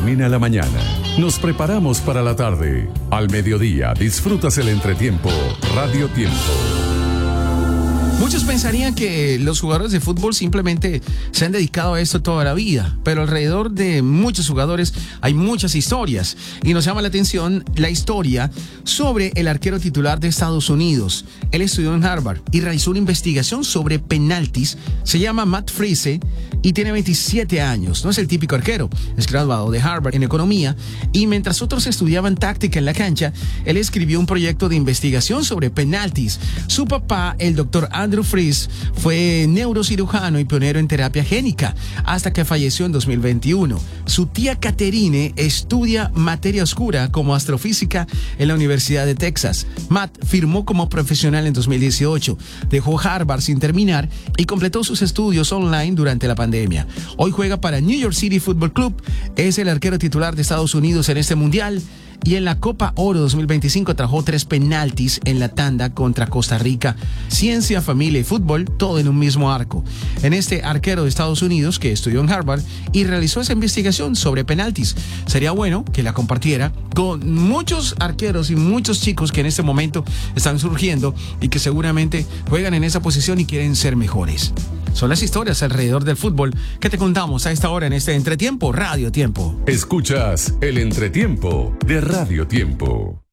termina la mañana, nos preparamos para la tarde. Al mediodía disfrutas el entretiempo Radio Tiempo. Muchos pensarían que los jugadores de fútbol simplemente se han dedicado a esto toda la vida, pero alrededor de muchos jugadores hay muchas historias y nos llama la atención la historia sobre el arquero titular de Estados Unidos. Él estudió en Harvard y realizó una investigación sobre penaltis. Se llama Matt Friese y tiene 27 años. No es el típico arquero, es graduado de Harvard en economía y mientras otros estudiaban táctica en la cancha, él escribió un proyecto de investigación sobre penaltis. Su papá, el doctor Andrew Friese, fue neurocirujano y pionero en terapia génica hasta que falleció en 2021. Su tía Catherine estudia materia oscura como astrofísica en la Universidad de Texas. Matt firmó como profesional en 2018, dejó Harvard sin terminar y completó sus estudios online durante la pandemia. Hoy juega para New York City Football Club, es el arquero titular de Estados Unidos en este mundial. Y en la Copa Oro 2025 atajó 3 penaltis en la tanda contra Costa Rica. Ciencia, familia y fútbol, todo en un mismo arco. En este arquero de Estados Unidos que estudió en Harvard y realizó esa investigación sobre penaltis. Sería bueno que la compartiera con muchos arqueros y muchos chicos que en este momento están surgiendo y que seguramente juegan en esa posición y quieren ser mejores. Son las historias alrededor del fútbol que te contamos a esta hora en este entretiempo Radio Tiempo. Escuchas el entretiempo de Radio Tiempo.